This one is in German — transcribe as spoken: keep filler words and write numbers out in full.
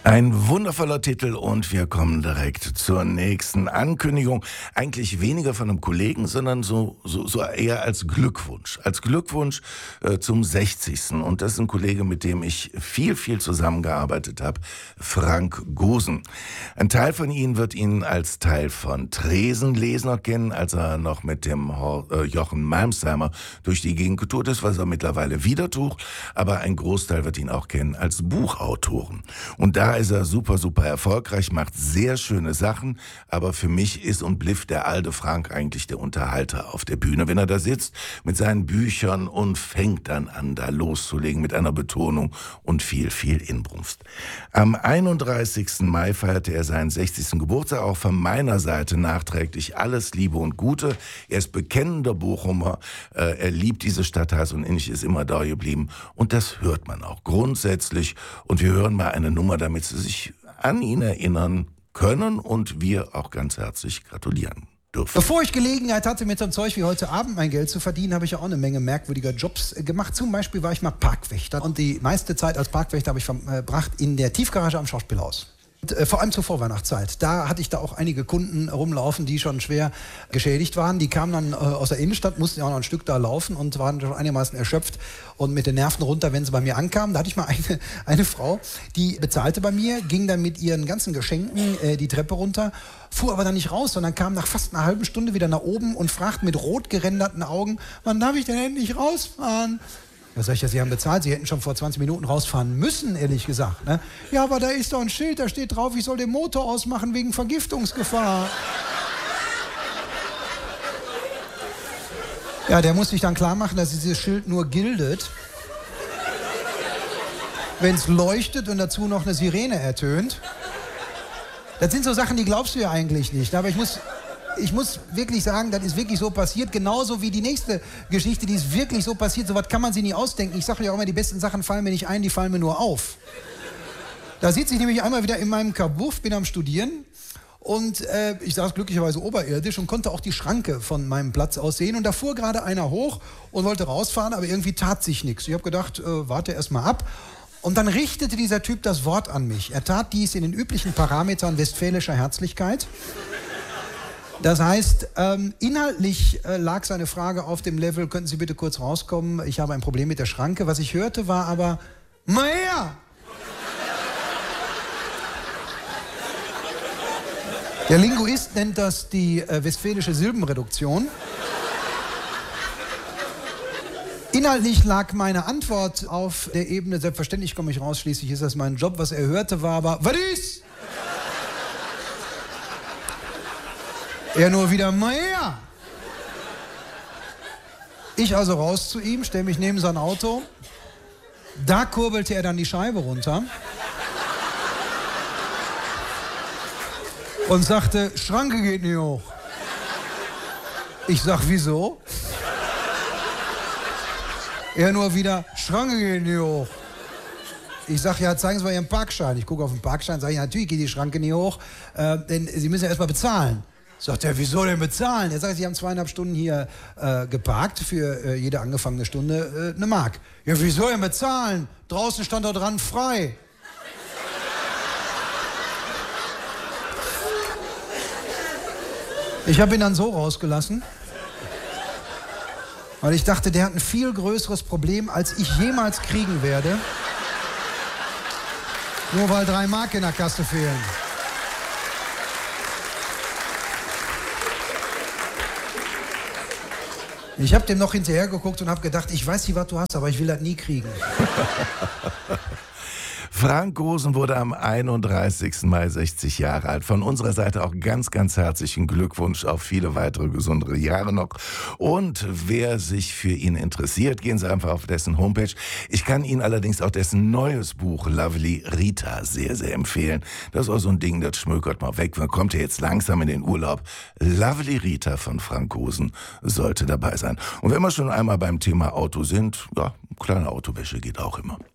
Ein wundervoller Titel und wir kommen direkt zur nächsten Ankündigung. Eigentlich weniger von einem Kollegen, sondern so, so, so eher als Glückwunsch. Als Glückwunsch äh, zum sechzigsten. Und das ist ein Kollege, mit dem ich viel, viel zusammengearbeitet habe, Frank Gosen. Ein Teil von Ihnen wird ihn als Teil von Tresenlesen noch kennen, als er noch mit dem Hor- äh, Jochen Malmsheimer durch die Gegend getourt ist, was er mittlerweile wieder tut. Aber ein Großteil wird ihn auch kennen als Buchautoren. Und da ist er super, super erfolgreich, macht sehr schöne Sachen, aber für mich ist und blieb der alte Frank eigentlich der Unterhalter auf der Bühne, wenn er da sitzt mit seinen Büchern und fängt dann an, da loszulegen mit einer Betonung und viel, viel Inbrunst. Am einunddreißigsten Mai feierte er seinen sechzigsten Geburtstag, auch von meiner Seite nachträglich alles Liebe und Gute. Er ist bekennender Bochumer, äh, er liebt diese Stadt heiß und innig, ist immer da geblieben und das hört man auch grundsätzlich und wir hören mal eine Nummer, damit Sie sich an ihn erinnern können und wir auch ganz herzlich gratulieren dürfen. Bevor ich Gelegenheit hatte, mit so einem Zeug wie heute Abend mein Geld zu verdienen, habe ich ja auch eine Menge merkwürdiger Jobs gemacht. Zum Beispiel war ich mal Parkwächter und die meiste Zeit als Parkwächter habe ich verbracht in der Tiefgarage am Schauspielhaus. Und, äh, vor allem zur Vorweihnachtszeit. Da hatte ich da auch einige Kunden rumlaufen, die schon schwer geschädigt waren. Die kamen dann äh, aus der Innenstadt, mussten ja auch noch ein Stück da laufen und waren schon einigermaßen erschöpft und mit den Nerven runter, wenn sie bei mir ankamen. Da hatte ich mal eine, eine Frau, die bezahlte bei mir, ging dann mit ihren ganzen Geschenken äh, die Treppe runter, fuhr aber dann nicht raus, sondern kam nach fast einer halben Stunde wieder nach oben und fragte mit rot geränderten Augen, wann darf ich denn endlich rausfahren? Da sag ich ja, Sie haben bezahlt, Sie hätten schon vor zwanzig Minuten rausfahren müssen, ehrlich gesagt. Ne? Ja, aber da ist doch ein Schild, da steht drauf, ich soll den Motor ausmachen wegen Vergiftungsgefahr. Ja, der muss sich dann klar machen, dass dieses Schild nur gilt, wenn es leuchtet und dazu noch eine Sirene ertönt. Das sind so Sachen, die glaubst du ja eigentlich nicht. Aber ich muss... Ich muss wirklich sagen, das ist wirklich so passiert, genauso wie die nächste Geschichte, die ist wirklich so passiert. So was kann man sich nie ausdenken. Ich sage ja auch immer, die besten Sachen fallen mir nicht ein, die fallen mir nur auf. Da sitze ich nämlich einmal wieder in meinem Kabuff, bin am Studieren und äh, ich saß glücklicherweise oberirdisch und konnte auch die Schranke von meinem Platz aus sehen. Und da fuhr gerade einer hoch und wollte rausfahren, aber irgendwie tat sich nichts. Ich habe gedacht, äh, warte erst mal ab. Und dann richtete dieser Typ das Wort an mich. Er tat dies in den üblichen Parametern westfälischer Herzlichkeit. Das heißt, ähm, inhaltlich äh, lag seine Frage auf dem Level, könnten Sie bitte kurz rauskommen, ich habe ein Problem mit der Schranke. Was ich hörte, war aber, mal her! Der Linguist nennt das die äh, westfälische Silbenreduktion. Inhaltlich lag meine Antwort auf der Ebene, selbstverständlich komme ich raus, schließlich ist das mein Job. Was er hörte, war aber, was ist? Er nur wieder, mal her! Ich also raus zu ihm, stelle mich neben sein Auto. Da kurbelte er dann die Scheibe runter. Und sagte, Schranke geht nicht hoch. Ich sag, wieso? Er nur wieder, Schranke geht nicht hoch. Ich sag, ja, zeigen Sie mal Ihren Parkschein. Ich gucke auf den Parkschein, sage ich, natürlich geht die Schranke nicht hoch, äh, denn Sie müssen ja erstmal bezahlen. Sagt er, wieso denn bezahlen? Er sagt, Sie haben zweieinhalb Stunden hier äh, geparkt, für äh, jede angefangene Stunde äh, eine Mark. Ja, wieso denn bezahlen? Draußen stand da dran frei. Ich habe ihn dann so rausgelassen, weil ich dachte, der hat ein viel größeres Problem, als ich jemals kriegen werde. Nur weil drei Mark in der Kasse fehlen. Ich habe dem noch hinterher geguckt und habe gedacht, ich weiß nicht, was du hast, aber ich will das nie kriegen. Frank Gosen wurde am einunddreißigsten Mai sechzig Jahre alt. Von unserer Seite auch ganz, ganz herzlichen Glückwunsch auf viele weitere gesundere Jahre noch. Und wer sich für ihn interessiert, gehen Sie einfach auf dessen Homepage. Ich kann Ihnen allerdings auch dessen neues Buch Lovely Rita sehr, sehr empfehlen. Das ist auch so ein Ding, das schmökert mal weg. Man kommt ja jetzt langsam in den Urlaub. Lovely Rita von Frank Gosen sollte dabei sein. Und wenn wir schon einmal beim Thema Auto sind, ja, kleine Autowäsche geht auch immer.